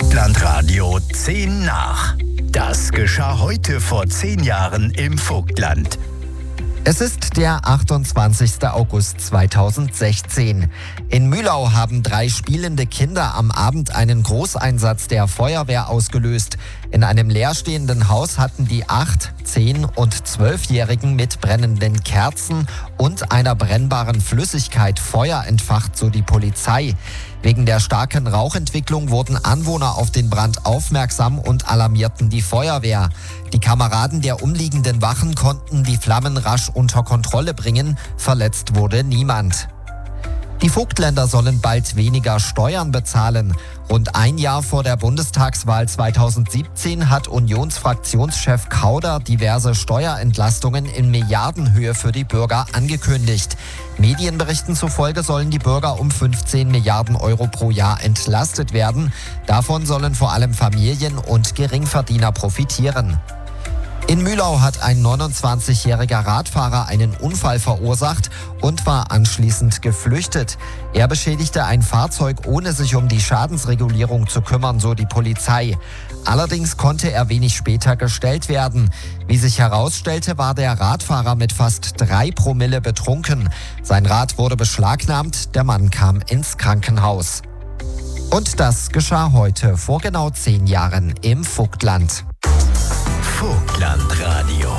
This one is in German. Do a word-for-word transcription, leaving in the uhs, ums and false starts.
Vogtlandradio zehn nach. Das geschah heute vor zehn Jahren im Vogtland. Es ist der achtundzwanzigster August zweitausendsechzehn. In Mühlau haben drei spielende Kinder am Abend einen Großeinsatz der Feuerwehr ausgelöst. In einem leerstehenden Haus hatten die acht-, zehn- und zwölfjährigen mit brennenden Kerzen und einer brennbaren Flüssigkeit Feuer entfacht, so die Polizei. Wegen der starken Rauchentwicklung wurden Anwohner auf den Brand aufmerksam und alarmierten die Feuerwehr. Die Kameraden der umliegenden Wachen konnten die Flammen rasch unter Kontrolle bringen. Verletzt wurde niemand. Die Vogtländer sollen bald weniger Steuern bezahlen. Rund ein Jahr vor der Bundestagswahl zweitausendsiebzehn hat Unionsfraktionschef Kauder diverse Steuerentlastungen in Milliardenhöhe für die Bürger angekündigt. Medienberichten zufolge sollen die Bürger um fünfzehn Milliarden Euro pro Jahr entlastet werden. Davon sollen vor allem Familien und Geringverdiener profitieren. In Mühlau hat ein neunundzwanzigjähriger Radfahrer einen Unfall verursacht und war anschließend geflüchtet. Er beschädigte ein Fahrzeug, ohne sich um die Schadensregulierung zu kümmern, so die Polizei. Allerdings konnte er wenig später gestellt werden. Wie sich herausstellte, war der Radfahrer mit fast drei Promille betrunken. Sein Rad wurde beschlagnahmt, der Mann kam ins Krankenhaus. Und das geschah heute vor genau zehn Jahren im Vogtland. Vogtlandradio.